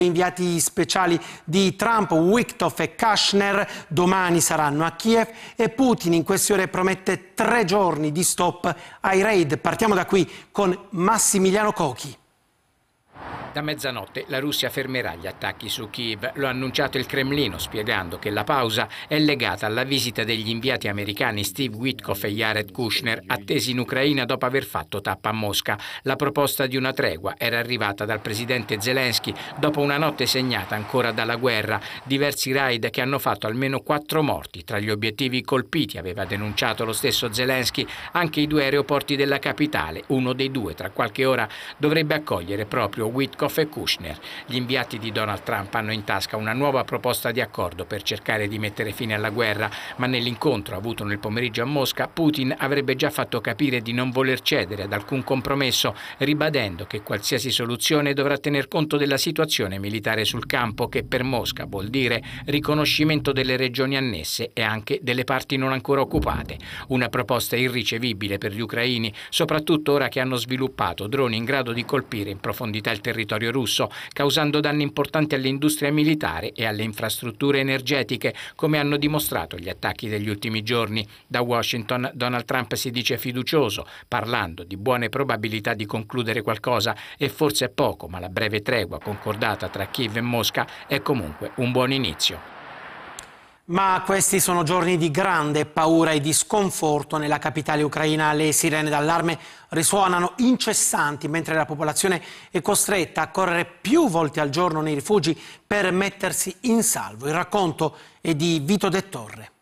Inviati speciali di Trump, Witkoff e Kushner, domani saranno a Kiev e Putin in queste ore promette 3 giorni di stop ai raid. Partiamo da qui con Massimiliano Cochi. Da mezzanotte la Russia fermerà gli attacchi su Kiev, lo ha annunciato il Cremlino, spiegando che la pausa è legata alla visita degli inviati americani Steve Witkoff e Jared Kushner, attesi in Ucraina dopo aver fatto tappa a Mosca. La proposta di una tregua era arrivata dal presidente Zelensky dopo una notte segnata ancora dalla guerra. Diversi raid che hanno fatto almeno 4 morti. Tra gli obiettivi colpiti, aveva denunciato lo stesso Zelensky, anche i 2 aeroporti della capitale. Uno dei 2 tra qualche ora dovrebbe accogliere proprio Witkoff e Kushner. Gli inviati di Donald Trump hanno in tasca una nuova proposta di accordo per cercare di mettere fine alla guerra, ma nell'incontro avuto nel pomeriggio a Mosca, Putin avrebbe già fatto capire di non voler cedere ad alcun compromesso, ribadendo che qualsiasi soluzione dovrà tener conto della situazione militare sul campo, che per Mosca vuol dire riconoscimento delle regioni annesse e anche delle parti non ancora occupate. Una proposta irricevibile per gli ucraini, soprattutto ora che hanno sviluppato droni in grado di colpire in profondità il territorio russo, causando danni importanti all'industria militare e alle infrastrutture energetiche, come hanno dimostrato gli attacchi degli ultimi giorni. Da Washington Donald Trump si dice fiducioso, parlando di buone probabilità di concludere qualcosa, e forse è poco, ma la breve tregua concordata tra Kiev e Mosca è comunque un buon inizio. Ma questi sono giorni di grande paura e di sconforto nella capitale ucraina. Le sirene d'allarme risuonano incessanti mentre la popolazione è costretta a correre più volte al giorno nei rifugi per mettersi in salvo. Il racconto è di Vito De Torre.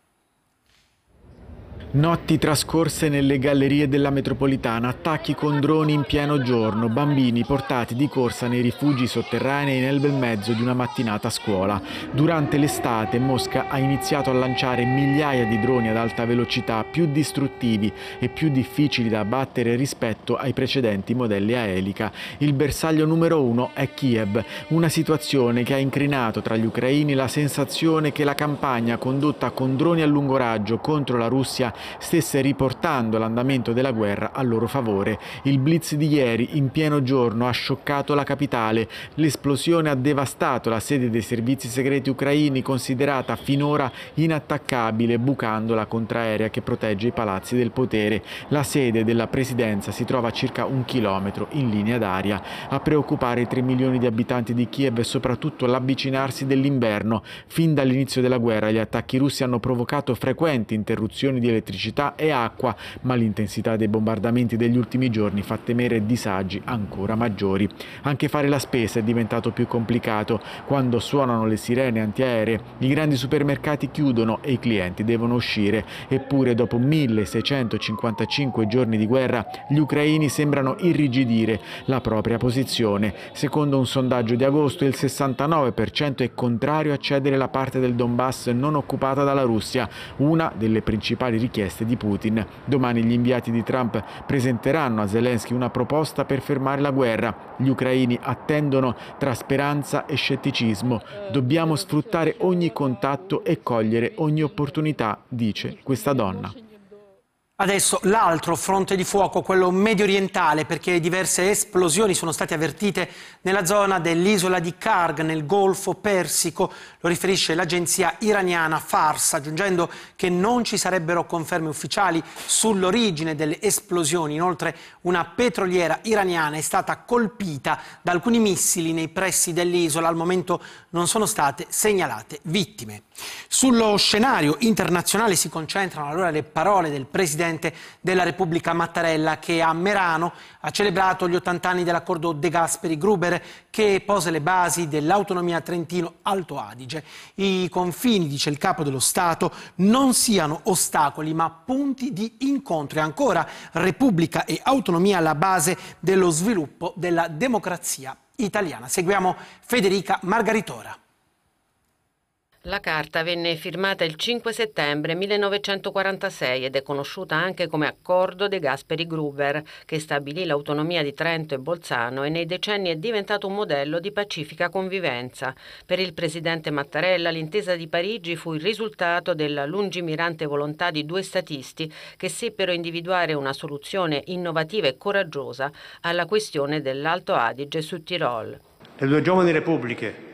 Notti trascorse nelle gallerie della metropolitana, attacchi con droni in pieno giorno, bambini portati di corsa nei rifugi sotterranei nel bel mezzo di una mattinata a scuola. Durante l'estate Mosca ha iniziato a lanciare migliaia di droni ad alta velocità, più distruttivi e più difficili da abbattere rispetto ai precedenti modelli a elica. Il bersaglio numero 1 è Kiev, una situazione che ha incrinato tra gli ucraini la sensazione che la campagna condotta con droni a lungo raggio contro la Russia stesse riportando l'andamento della guerra a loro favore. Il blitz di ieri in pieno giorno ha scioccato la capitale. L'esplosione ha devastato la sede dei servizi segreti ucraini, considerata finora inattaccabile, bucando la contraerea che protegge i palazzi del potere. La sede della presidenza si trova a circa 1 chilometro in linea d'aria. A preoccupare i 3 milioni di abitanti di Kiev è soprattutto l'avvicinarsi dell'inverno. Fin dall'inizio della guerra gli attacchi russi hanno provocato frequenti interruzioni di elettricità e acqua, ma l'intensità dei bombardamenti degli ultimi giorni fa temere disagi ancora maggiori. Anche fare la spesa è diventato più complicato. Quando suonano le sirene antiaeree, i grandi supermercati chiudono e i clienti devono uscire. Eppure dopo 1655 giorni di guerra, gli ucraini sembrano irrigidire la propria posizione. Secondo un sondaggio di agosto, il 69% è contrario a cedere la parte del Donbass non occupata dalla Russia, una delle principali richieste di Putin. Domani gli inviati di Trump presenteranno a Zelensky una proposta per fermare la guerra. Gli ucraini attendono tra speranza e scetticismo. Dobbiamo sfruttare ogni contatto e cogliere ogni opportunità, dice questa donna. Adesso l'altro fronte di fuoco, quello medio orientale, perché diverse esplosioni sono state avvertite nella zona dell'isola di Karg, nel Golfo Persico. Lo riferisce l'agenzia iraniana Fars, aggiungendo che non ci sarebbero conferme ufficiali sull'origine delle esplosioni. Inoltre una petroliera iraniana è stata colpita da alcuni missili nei pressi dell'isola. Al momento non sono state segnalate vittime. Sullo scenario internazionale si concentrano allora le parole del presidente della Repubblica Mattarella, che a Merano ha celebrato gli 80 anni dell'accordo De Gasperi-Gruber, che pose le basi dell'autonomia Trentino-Alto Adige. I confini, dice il capo dello Stato, non siano ostacoli ma punti di incontro, e ancora Repubblica e autonomia alla base dello sviluppo della democrazia italiana. Seguiamo Federica Margaritora. La carta venne firmata il 5 settembre 1946 ed è conosciuta anche come Accordo De Gasperi-Gruber, che stabilì l'autonomia di Trento e Bolzano e nei decenni è diventato un modello di pacifica convivenza. Per il presidente Mattarella l'intesa di Parigi fu il risultato della lungimirante volontà di 2 statisti che seppero individuare una soluzione innovativa e coraggiosa alla questione dell'Alto Adige su Tirol. Le 2 giovani repubbliche